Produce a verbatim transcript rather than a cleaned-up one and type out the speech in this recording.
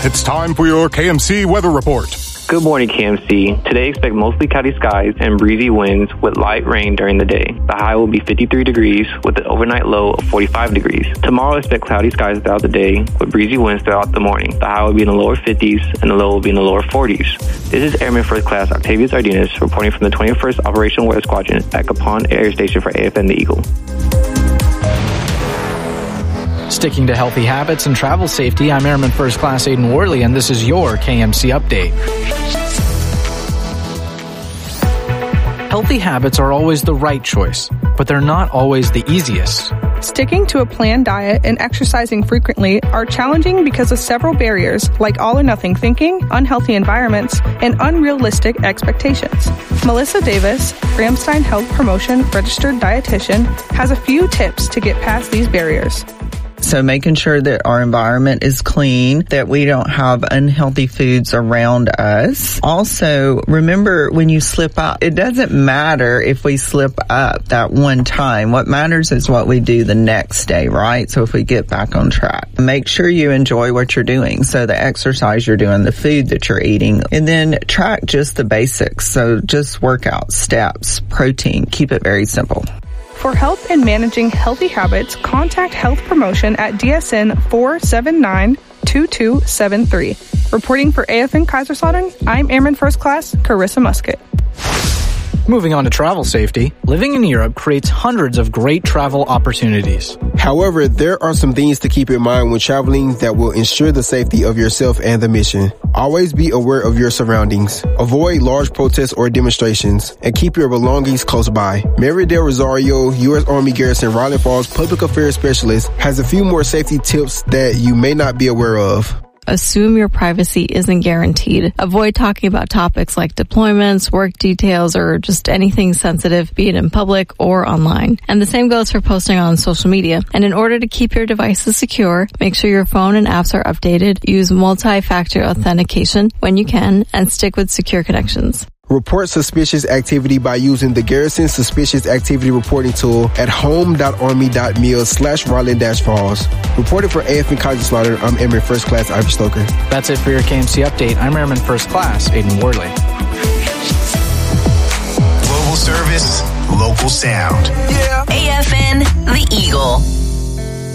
It's time for your K M C weather report. Good morning, K M C. Today, expect mostly cloudy skies and breezy winds with light rain during the day. The high will be fifty-three degrees with an overnight low of forty-five degrees. Tomorrow, expect cloudy skies throughout the day with breezy winds throughout the morning. The high will be in the lower fifties and the low will be in the lower forties. This is Airman First Class Octavius Ardinas reporting from the twenty-first Operational Weather Squadron at Capon Air Station for A F N The Eagle. Sticking to healthy habits and travel safety, I'm Airman First Class Aiden Worley, and this is your K M C Update. Healthy habits are always the right choice, but they're not always the easiest. Sticking to a planned diet and exercising frequently are challenging because of several barriers like all-or-nothing thinking, unhealthy environments, and unrealistic expectations. Melissa Davis, Ramstein Health Promotion registered dietitian, has a few tips to get past these barriers. So making sure that our environment is clean, that we don't have unhealthy foods around us. Also, remember when you slip up, it doesn't matter if we slip up that one time. What matters is what we do the next day, right? So if we get back on track, make sure you enjoy what you're doing. So the exercise you're doing, the food that you're eating, and then track just the basics. So just workout, steps, protein, keep it very simple. For help in managing healthy habits, contact Health Promotion at D S N four seven nine, two two seven three. Reporting for A F N Kaiserslautern, I'm Airman First Class Carissa Musket. Moving on to travel safety, living in Europe creates hundreds of great travel opportunities. However, there are some things to keep in mind when traveling that will ensure the safety of yourself and the mission. Always be aware of your surroundings. Avoid large protests or demonstrations, and keep your belongings close by. Mary Del Rosario, U S Army Garrison Riley Falls Public Affairs Specialist, has a few more safety tips that you may not be aware of. Assume your privacy isn't guaranteed. Avoid talking about topics like deployments, work details, or just anything sensitive, be it in public or online. And the same goes for posting on social media. And in order to keep your devices secure, make sure your phone and apps are updated, use multi-factor authentication when you can, and stick with secure connections. Report suspicious activity by using the Garrison Suspicious Activity Reporting Tool at home.army.mil slash Rollin-Falls. Reported for A F N Kaiserslautern, I'm Airman First Class Ivy Stoker. That's it for your K M C Update. I'm Airman First Class Aiden Worley. Global service, local sound. Yeah. A F N The Eagle.